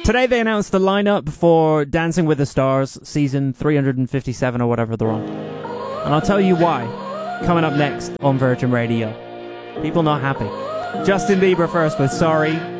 Today they announced the lineup for Dancing with the Stars season 357 or whatever they're on. And I'll tell you why. Coming up next on Virgin Radio. People not happy. Justin Bieber first with Sorry.